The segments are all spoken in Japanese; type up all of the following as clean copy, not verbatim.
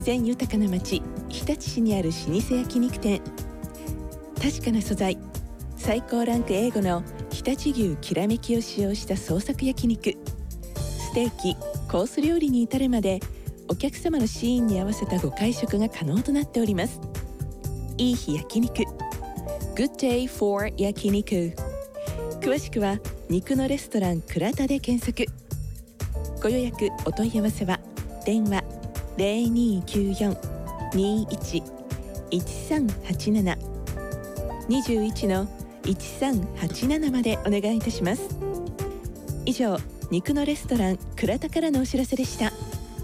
全豊かな町日立市にある老舗焼肉店。確かな素材、最高ランク A5 の常陸牛きらめきを使用した創作焼肉。ステーキ、コース料理に至るまでお客様のシーンに合わせたご会食が可能となっております。いい日焼肉 Good day for 焼肉。詳しくは肉のレストラン倉田で検索。ご予約お問い合わせは電話0294-21-1387 21-1387までお願いいたします。以上、肉のレストラン倉田からのお知らせでした。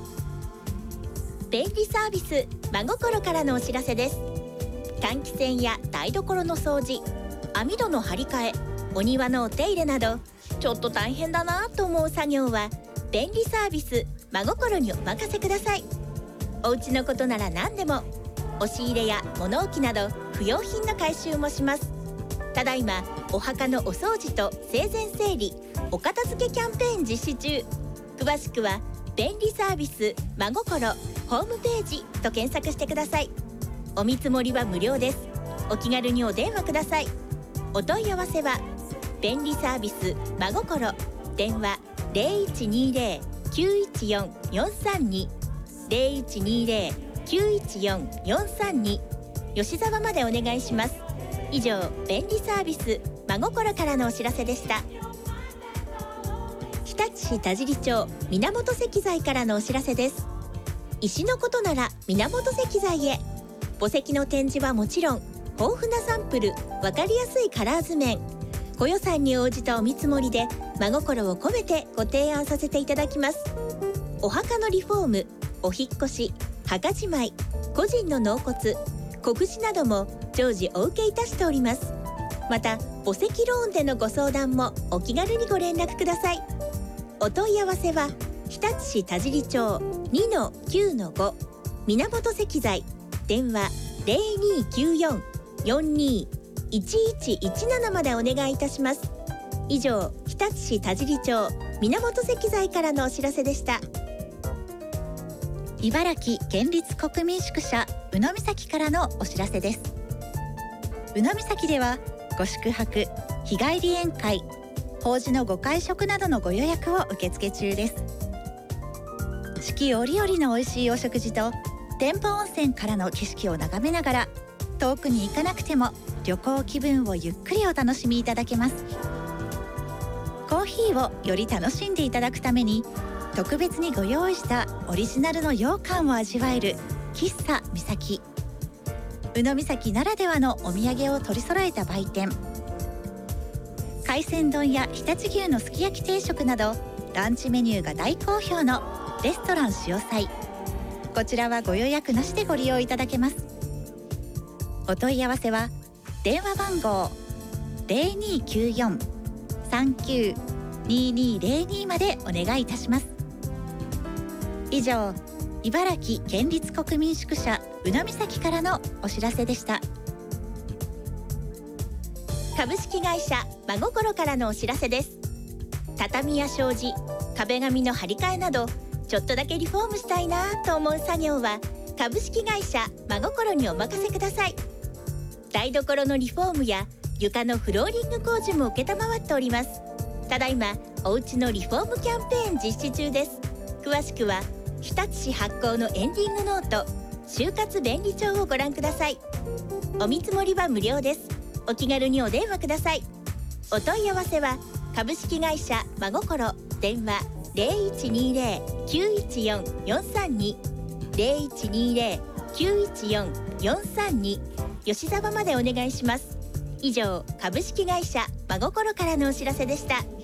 便利サービス真心からのお知らせです。換気扇や台所の掃除、網戸の張り替え、お庭のお手入れなどちょっと大変だなと思う作業は便利サービス真心にお任せください。お家のことなら何でも、押し入れや物置など不要品の回収もします。ただいまお墓のお掃除と生前整理、お片付けキャンペーン実施中。詳しくは便利サービス真心ホームページと検索してください。お見積もりは無料です。お気軽にお電話ください。お問い合わせは便利サービス真心、電話0120-914-432 0120-914-432 吉沢までお願いします。以上、便利サービス真心からのお知らせでした。日立市田尻町源石材からのお知らせです。石のことなら源石材へ。墓石の展示はもちろん、豊富なサンプル、分かりやすいカラー図面、ご予算に応じたお見積もりで真心を込めてご提案させていただきます。お墓のリフォーム、お引越し、墓じまい、個人の納骨、告示なども常時お受けいたしております。また墓石ローンでのご相談もお気軽にご連絡ください。お問い合わせは日立市田尻町 2-9-5 源石材、電話0294-42-1117までお願いいたします。以上、日立市田尻町源石材からのお知らせでした。 茨城県立国民宿舎宇野岬からのお知らせです。宇野岬ではご宿泊、日帰り宴会、法事のご会食などのご予約を受付中です。四季折々の美味しいお食事と天保温泉からの景色を眺めながら、遠くに行かなくても旅行気分をゆっくりお楽しみいただけます。コーヒーをより楽しんでいただくために、特別にご用意したオリジナルの羊羹を味わえる喫茶みさき。宇野岬ならではのお土産を取り揃えた売店。海鮮丼や常陸牛のすき焼き定食などランチメニューが大好評のレストラン潮祭。こちらはご予約なしでご利用いただけます。お問い合わせは電話番号 0294-392202 までお願いいたします。以上、茨城県立国民宿舎宇野岬からのお知らせでした。 株式会社真心からのお知らせです。畳や障子、壁紙の張り替えなどちょっとだけリフォームしたいなと思う作業は株式会社真心にお任せください。台所のリフォームや床のフローリング工事も承っております。ただいまおうちのリフォームキャンペーン実施中です。詳しくは日立市発行のエンディングノート就活便利帳をご覧ください。お見積もりは無料です。お気軽にお電話ください。お問い合わせは株式会社真心、電話0120-914-432 0120-914-432 吉沢までお願いします。以上、株式会社真心からのお知らせでした。